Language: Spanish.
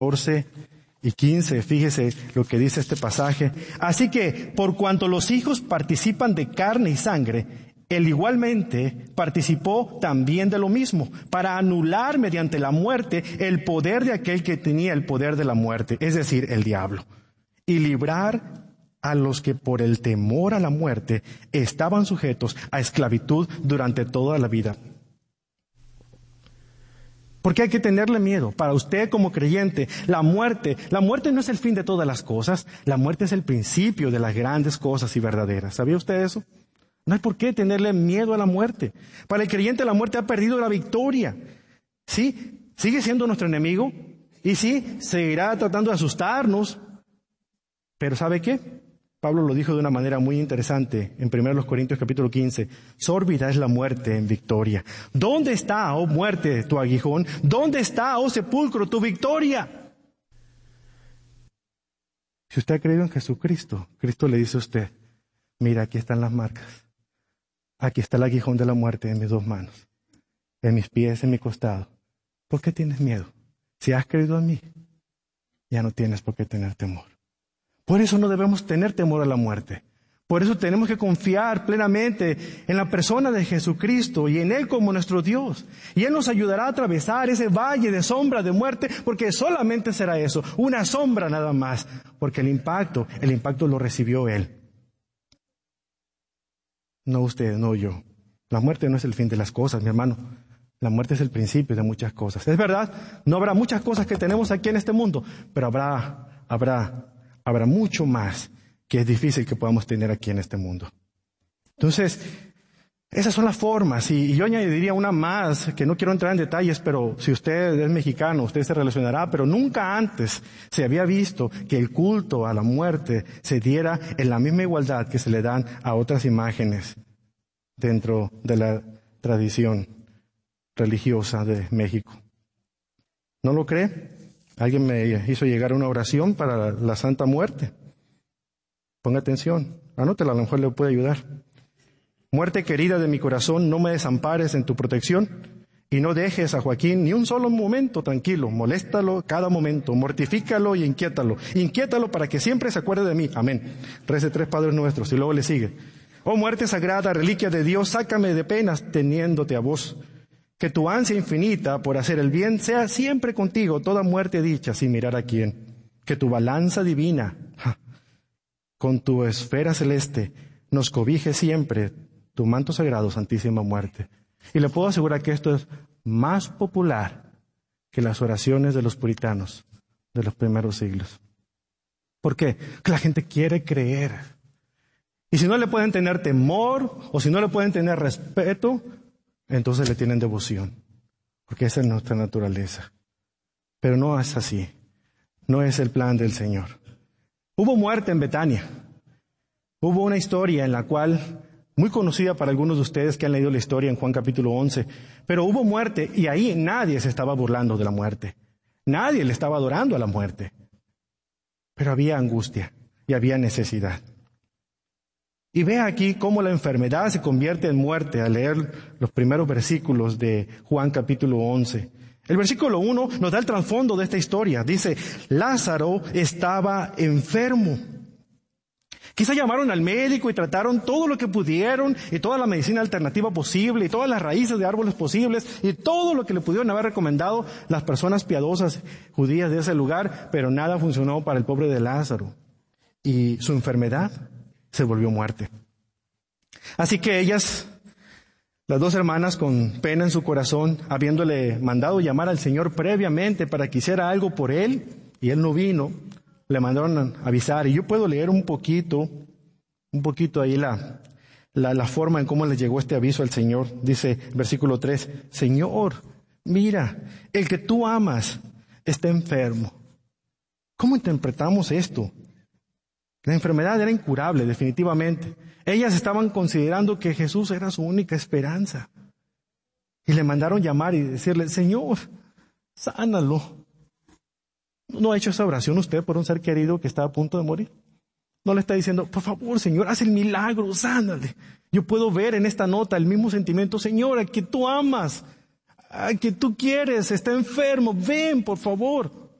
14 y 15, fíjese lo que dice este pasaje. Así que, por cuanto los hijos participan de carne y sangre, él igualmente participó también de lo mismo, para anular mediante la muerte el poder de aquel que tenía el poder de la muerte, es decir, el diablo, y librar a los que por el temor a la muerte estaban sujetos a esclavitud durante toda la vida. Porque hay que tenerle miedo. Para usted como creyente, la muerte no es el fin de todas las cosas, la muerte es el principio de las grandes cosas y verdaderas. ¿Sabía usted eso? No hay por qué tenerle miedo a la muerte. Para el creyente la muerte ha perdido la victoria. Sí, sigue siendo nuestro enemigo y sí, seguirá tratando de asustarnos. Pero ¿sabe qué? Pablo lo dijo de una manera muy interesante en 1 Corintios capítulo 15. Sórbida es la muerte en victoria. ¿Dónde está, oh muerte, tu aguijón? ¿Dónde está, oh sepulcro, tu victoria? Si usted ha creído en Jesucristo, Cristo le dice a usted, mira, aquí están las marcas. Aquí está el aguijón de la muerte en mis dos manos, en mis pies, en mi costado. ¿Por qué tienes miedo? Si has creído en mí, ya no tienes por qué tener temor. Por eso no debemos tener temor a la muerte. Por eso tenemos que confiar plenamente en la persona de Jesucristo y en Él como nuestro Dios. Y Él nos ayudará a atravesar ese valle de sombra de muerte, porque solamente será eso, una sombra nada más. Porque el impacto lo recibió Él. No usted, no yo. La muerte no es el fin de las cosas, mi hermano. La muerte es el principio de muchas cosas. Es verdad, no habrá muchas cosas que tenemos aquí en este mundo, pero habrá mucho más que es difícil que podamos tener aquí en este mundo. Entonces, esas son las formas, y yo añadiría una más, que no quiero entrar en detalles, pero si usted es mexicano, usted se relacionará, pero nunca antes se había visto que el culto a la muerte se diera en la misma igualdad que se le dan a otras imágenes dentro de la tradición religiosa de México. ¿No lo cree? Alguien me hizo llegar una oración para la Santa Muerte. Ponga atención, anótela, a lo mejor le puede ayudar. Muerte querida de mi corazón, no me desampares en tu protección y no dejes a Joaquín ni un solo momento tranquilo. Moléstalo cada momento, mortifícalo y inquiétalo. Inquiétalo para que siempre se acuerde de mí. Amén. Rece 3 Padres Nuestros y luego le sigue. Oh muerte sagrada, reliquia de Dios, sácame de penas teniéndote a vos. Que tu ansia infinita por hacer el bien sea siempre contigo, toda muerte dicha sin mirar a quién. Que tu balanza divina, con tu esfera celeste, nos cobije siempre tu manto sagrado, Santísima Muerte. Y le puedo asegurar que esto es más popular que las oraciones de los puritanos de los primeros siglos. ¿Por qué? Que la gente quiere creer. Y si no le pueden tener temor, o si no le pueden tener respeto, entonces le tienen devoción, porque esa es nuestra naturaleza. Pero no es así, no es el plan del Señor. Hubo muerte en Betania. Hubo una historia en la cual, muy conocida para algunos de ustedes que han leído la historia en Juan capítulo 11, pero hubo muerte y ahí nadie se estaba burlando de la muerte. Nadie le estaba adorando a la muerte. Pero había angustia y había necesidad. Y ve aquí cómo la enfermedad se convierte en muerte al leer los primeros versículos de Juan capítulo 11. El versículo 1 nos da el trasfondo de esta historia. Dice, Lázaro estaba enfermo. Quizá llamaron al médico y trataron todo lo que pudieron y toda la medicina alternativa posible y todas las raíces de árboles posibles y todo lo que le pudieron haber recomendado las personas piadosas judías de ese lugar, pero nada funcionó para el pobre de Lázaro. Y su enfermedad se volvió muerte. Así que ellas, las dos hermanas, con pena en su corazón, habiéndole mandado llamar al Señor previamente para que hiciera algo por él, y él no vino, le mandaron a avisar. Y yo puedo leer un poquito ahí la forma en cómo le llegó este aviso al Señor. Dice, versículo 3, Señor, mira, el que tú amas está enfermo. ¿Cómo interpretamos esto? La enfermedad era incurable, definitivamente. Ellas estaban considerando que Jesús era su única esperanza. Y le mandaron llamar y decirle, Señor, sánalo. ¿No ha hecho esa oración usted por un ser querido que está a punto de morir? No le está diciendo, por favor, Señor, haz el milagro, sánale. Yo puedo ver en esta nota el mismo sentimiento, Señor, a que tú amas, a que tú quieres, está enfermo, ven, por favor.